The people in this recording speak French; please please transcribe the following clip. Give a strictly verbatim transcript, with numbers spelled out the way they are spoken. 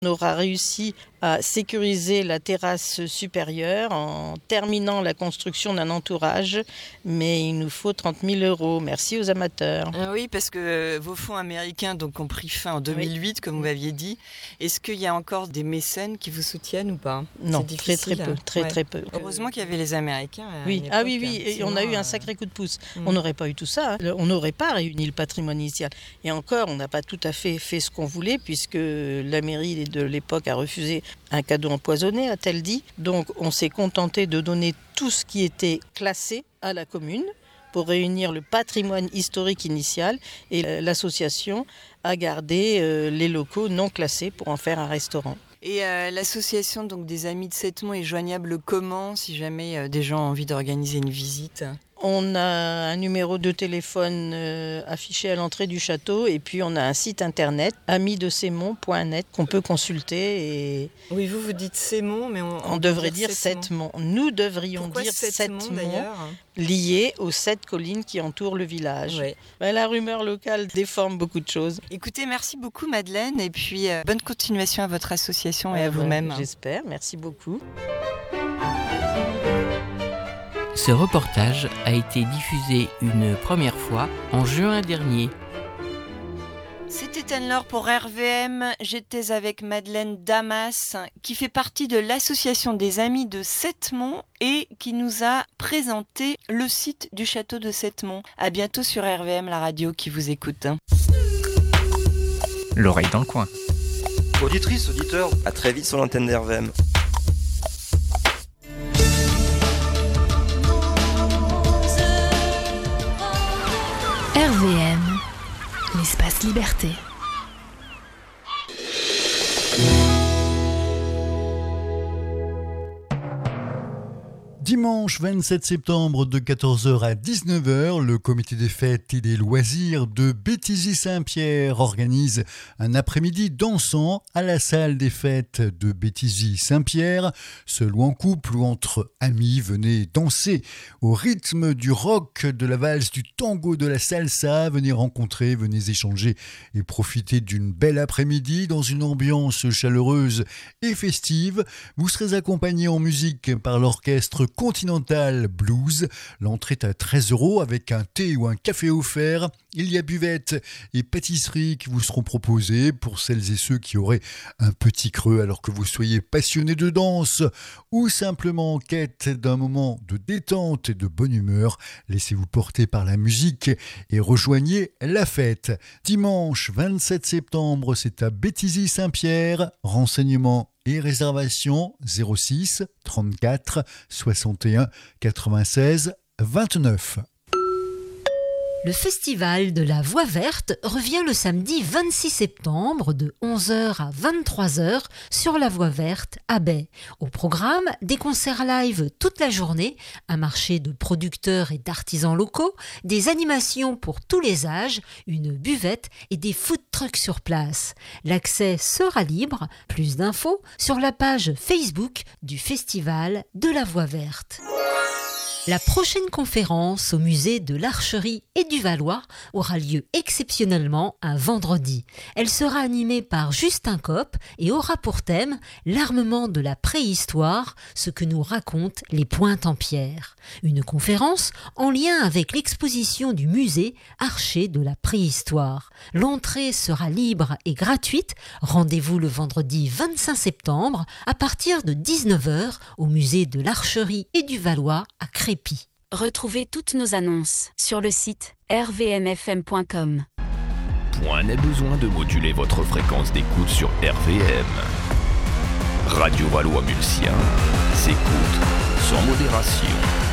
On aura réussi à sécuriser la terrasse supérieure en terminant la construction d'un entourage, mais il nous faut trente mille euros. Merci aux amateurs. Ah oui, parce que vos fonds américains donc, ont pris fin en deux mille huit, oui. Comme vous l'aviez dit. Est-ce qu'il y a encore des mécènes qui vous soutiennent ou pas? Non, très très peu, très ouais. très peu. Heureusement qu'il y avait les Américains. Oui, ah oui, oui, et on a eu un sacré coup de pouce. Mmh. On n'aurait pas eu tout ça, hein. On n'aurait pas réuni le patrimoine initial. Et encore, on n'a pas tout à fait fait ce qu'on voulait, puisque la mairie de l'époque a refusé un cadeau empoisonné, a-t-elle dit. Donc on s'est contenté de donner tout ce qui était classé à la commune pour réunir le patrimoine historique initial, et l'association a gardé euh, les locaux non classés pour en faire un restaurant. Et euh, l'association donc, des Amis de Sept-Monts est joignable comment, si jamais euh, des gens ont envie d'organiser une visite ? On a un numéro de téléphone euh, affiché à l'entrée du château, et puis on a un site internet, amis de sept-monts point net, qu'on peut consulter. Et oui, vous, vous dites Sept-Monts, mais on, on, on devrait dire Sept-Monts. Nous devrions Pourquoi dire Sept-Monts, d'ailleurs liés aux sept collines qui entourent le village. Ouais. Ben, la rumeur locale déforme beaucoup de choses. Écoutez, merci beaucoup Madeleine, et puis euh, bonne continuation à votre association et euh, à vous-même. Ben, j'espère, merci beaucoup. Ce reportage a été diffusé une première fois en juin dernier. C'était Anne-Laure pour R V M. J'étais avec Madeleine Damas, qui fait partie de l'association des Amis de Sept-Monts et qui nous a présenté le site du château de Sept-Monts. À bientôt sur R V M, la radio qui vous écoute. L'oreille dans le coin. Auditrice, auditeur, à très vite sur l'antenne d'R V M. R V M, l'espace liberté. Dimanche vingt-sept septembre de quatorze heures à dix-neuf heures, le comité des fêtes et des loisirs de Béthisy-Saint-Pierre organise un après-midi dansant à la salle des fêtes de Béthisy-Saint-Pierre. Seul ou en couple ou entre amis, venez danser au rythme du rock, de la valse, du tango, de la salsa. Venez rencontrer, venez échanger et profiter d'une belle après-midi dans une ambiance chaleureuse et festive. Vous serez accompagné en musique par l'orchestre Continental Blues. L'entrée est à treize euros avec un thé ou un café offert. Il y a buvette et pâtisserie qui vous seront proposées pour celles et ceux qui auraient un petit creux alors que vous soyez passionné de danse ou simplement en quête d'un moment de détente et de bonne humeur. Laissez-vous porter par la musique et rejoignez la fête. Dimanche vingt-sept septembre, c'est à Béthisy-Saint-Pierre. Renseignements et réservation zéro six trente-quatre soixante et un quatre-vingt-seize vingt-neuf. Le festival de la Voix Verte revient le samedi vingt-six septembre de onze heures à vingt-trois heures sur la Voix Verte à Baie. Au programme, des concerts live toute la journée, un marché de producteurs et d'artisans locaux, des animations pour tous les âges, une buvette et des food trucks sur place. L'accès sera libre. Plus d'infos sur la page Facebook du Festival de la Voix Verte. La prochaine conférence au musée de l'Archerie et du Valois aura lieu exceptionnellement un vendredi. Elle sera animée par Justin Kopp et aura pour thème l'armement de la préhistoire, ce que nous racontent les pointes en pierre. Une conférence en lien avec l'exposition du musée Archer de la préhistoire. L'entrée sera libre et gratuite. Rendez-vous le vendredi vingt-cinq septembre à partir de dix-neuf heures au musée de l'Archerie et du Valois à Crépy. Retrouvez toutes nos annonces sur le site r v m f m point com. Point n'a besoin de moduler votre fréquence d'écoute sur R V M. Radio Valois-Mulsien s'écoute sans modération.